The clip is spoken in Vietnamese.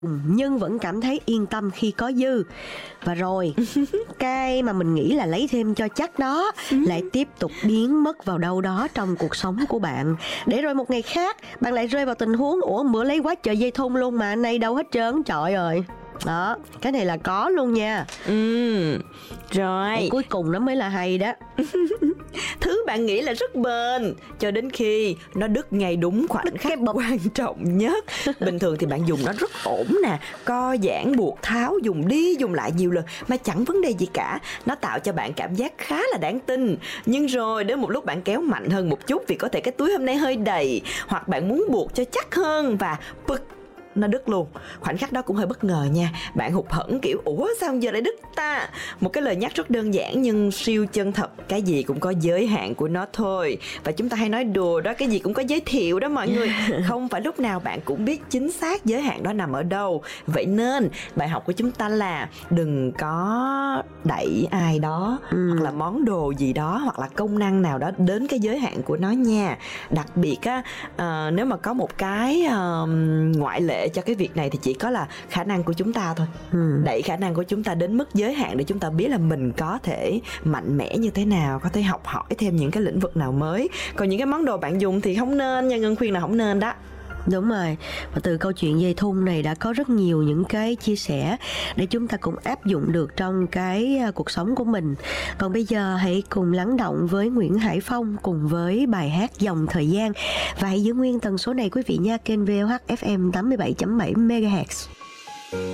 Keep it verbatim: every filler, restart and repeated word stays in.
nhưng vẫn cảm thấy yên tâm khi có dư. Và rồi cái mà mình nghĩ là lấy thêm cho chắc đó lại tiếp tục biến mất vào đâu đó trong cuộc sống của bạn, để rồi một ngày khác bạn lại rơi vào tình huống ủa bữa lấy quá trời dây thun luôn mà nay đâu hết trơn, trời ơi. Đó, cái này là có luôn nha. Ừ, rồi. Cái cuối cùng nó mới là hay đó. Thứ bạn nghĩ là rất bền cho đến khi nó đứt ngay đúng khoảnh khắc quan trọng nhất. Bình thường thì bạn dùng nó rất ổn nè, co giãn, buộc, tháo, dùng đi dùng lại nhiều lần mà chẳng vấn đề gì cả. Nó tạo cho bạn cảm giác khá là đáng tin. Nhưng rồi đến một lúc bạn kéo mạnh hơn một chút vì có thể cái túi hôm nay hơi đầy, hoặc bạn muốn buộc cho chắc hơn và bực, nó đứt luôn. Khoảnh khắc đó cũng hơi bất ngờ nha. Bạn hụt hẫng kiểu ủa sao giờ lại đứt ta. Một cái lời nhắc rất đơn giản nhưng siêu chân thật. Cái gì cũng có giới hạn của nó thôi. Và chúng ta hay nói đùa đó, cái gì cũng có giới thiệu đó mọi người. Không phải lúc nào bạn cũng biết chính xác giới hạn đó nằm ở đâu. Vậy nên bài học của chúng ta là đừng có đẩy ai đó ừ. hoặc là món đồ gì đó hoặc là công năng nào đó đến cái giới hạn của nó nha. Đặc biệt á, uh, nếu mà có một cái uh, ngoại lệ cho cái việc này thì chỉ có là khả năng của chúng ta thôi. ừ. Đẩy khả năng của chúng ta đến mức giới hạn để chúng ta biết là mình có thể mạnh mẽ như thế nào, có thể học hỏi thêm những cái lĩnh vực nào mới. Còn những cái món đồ bạn dùng thì không nên nha, Ngân khuyên là không nên đó. Đúng rồi, và từ câu chuyện dây thun này đã có rất nhiều những cái chia sẻ để chúng ta cùng áp dụng được trong cái cuộc sống của mình. Còn bây giờ hãy cùng lắng động với Nguyễn Hải Phong cùng với bài hát Dòng Thời Gian. Và hãy giữ nguyên tần số này quý vị nha, kênh vê o hát ép em tám mươi bảy chấm bảy mê ga héc.